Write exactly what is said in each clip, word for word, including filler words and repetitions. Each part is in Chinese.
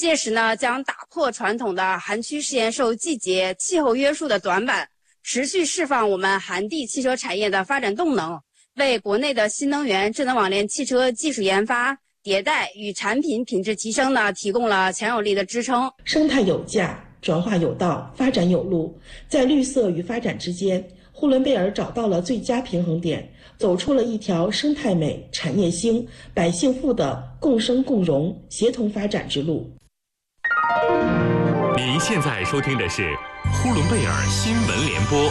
届时呢，将打破传统的寒区试验受季节、气候约束的短板，持续释放我们寒地汽车产业的发展动能，为国内的新能源智能网联汽车技术研发、迭代与产品品质提升呢，提供了强有力的支撑。 生态有价，转化有道，发展有路，在绿色与发展之间，呼伦贝尔找到了最佳平衡点，走出了一条生态美、产业兴、百姓富的共生共荣、协同发展之路。 您现在收听的是呼伦贝尔新闻联播。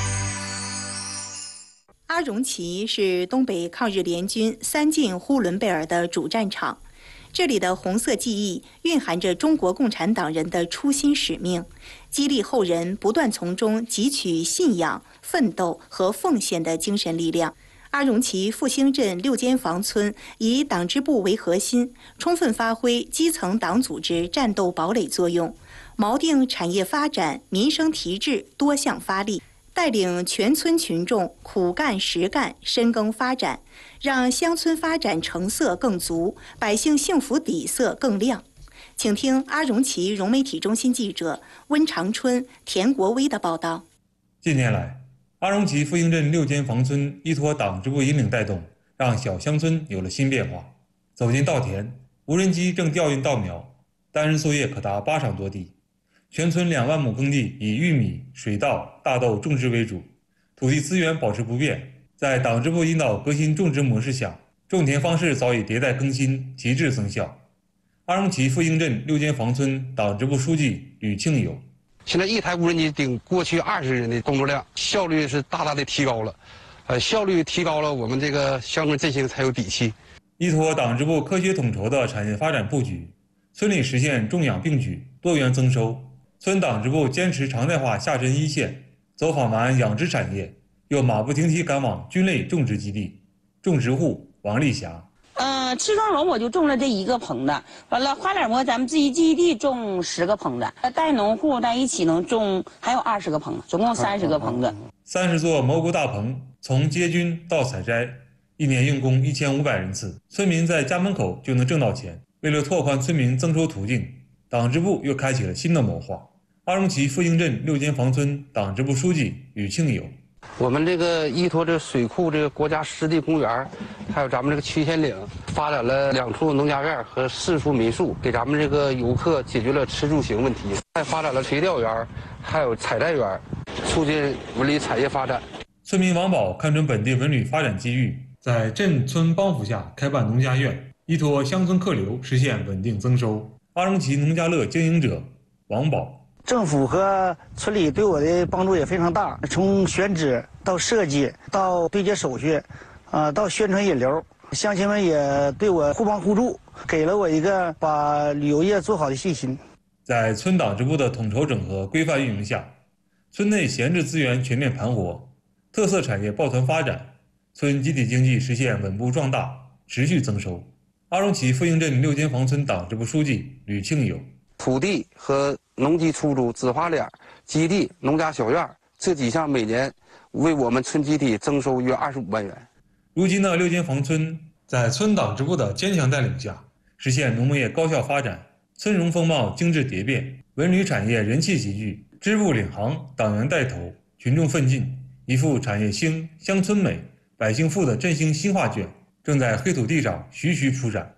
阿荣旗是东北抗日联军三进呼伦贝尔的主战场，这里的红色记忆蕴含着中国共产党人的初心使命，激励后人不断从中汲取信仰、奋斗和奉献的精神力量。阿荣旗复兴镇六间房村以党支部为核心，充分发挥基层党组织战斗堡垒作用，锚定产业发展、民生提质多项发力，带领全村群众苦干实干、深耕发展，让乡村发展成色更足，百姓幸福底色更亮。请听阿荣旗融媒体中心记者温长春、田国威的报道。 近年来，阿荣旗复兴镇六间房村依托党支部引领带动，让小乡村有了新变化。走进稻田，无人机正调运稻苗，单日作业可达八场多地。全村两万亩耕地以玉米、水稻、大豆种植为主，土地资源保持不变。在党支部引导革新种植模式下，种田方式早已迭代更新，提质增效。阿荣旗复兴镇六间房村党支部书记吕庆友。 现在一台无人机顶过去二十人的工作量，效率是大大的提高了。呃，效率提高了，我们这个乡村振兴才有底气。 依托党支部科学统筹的产业发展布局，村里实现种养并举、多元增收。村党支部坚持常态化下沉一线，走访完养殖产业，又马不停蹄赶往菌类种植基地。种植户王丽霞。 呃，赤双龙我就种了这一个棚子，完了花脸馍咱们自己基地种十个棚子，带农户在一起能种还有二十个棚子，总共三十个棚子。 三十座蘑菇大棚，从接菌到采摘，一年用工一千五百人次，村民在家门口就能挣到钱。为了拓宽村民增收途径，党支部又开启了新的谋划。阿荣旗复兴镇六间房村党支部书记吕庆友。 我们这个依托这水库、这个国家湿地公园，还有咱们这个曲线岭，发展了两处农家院和四处民宿，给咱们这个游客解决了吃住行问题。还发展了垂钓园，还有采摘园，促进文旅产业发展。 村民王宝看准本地文旅发展机遇，在镇村帮扶下开办农家院，依托乡村客流实现稳定增收。阿荣旗农家乐经营者王宝。 政府和村里对我的帮助也非常大，从选址到设计到对接手续，啊、呃，到宣传引流，乡亲们也对我互帮互助，给了我一个把旅游业做好的信心。 在村党支部的统筹整合、规范运营下，村内闲置资源全面盘活，特色产业抱团发展，村集体经济实现稳步壮大，持续增收。阿荣旗复兴镇六间房村党支部书记吕庆友。 土地和农机出租、紫花脸、基地、农家小院这几项每年为我们村集体增收约二十五万元。 如今的六间房村在村党支部的坚强带领下，实现农牧业高效发展，村容风貌精致蝶变，文旅产业人气集聚，支部领航，党员带头，群众奋进，一幅产业兴、乡村美、百姓富的振兴新画卷正在黑土地上徐徐铺展。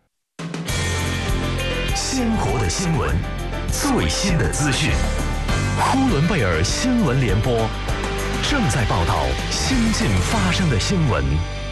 鲜活的新闻，最新的资讯，呼伦贝尔新闻联播正在报道新近发生的新闻。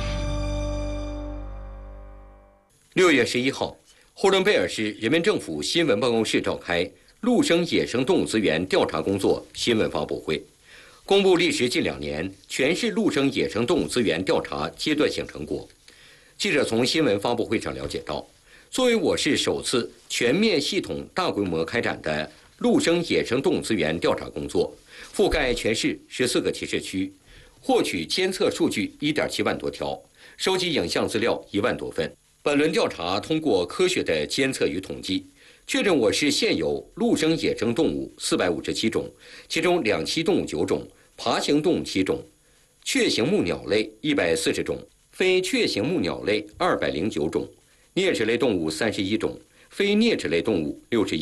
六月十一号，呼伦贝尔市人民政府新闻办公室召开陆生野生动物资源调查工作新闻发布会，公布历时近两年全市陆生野生动物资源调查阶段性成果。记者从新闻发布会上了解到，作为我市首次全面系统大规模开展的陆生野生动物资源调查工作，覆盖全市十四个提示区，获取监测数据一点七万多条，收集影像资料一万多份。本轮调查通过科学的监测与统计，确认我市现有陆生野生动物四百五十七种，其中两栖动物九种，爬行动物七种，雀形目鸟类一百四十种，非雀形目鸟类二百零九种，啮齿类动物三十一种，非啮齿类动物六十一。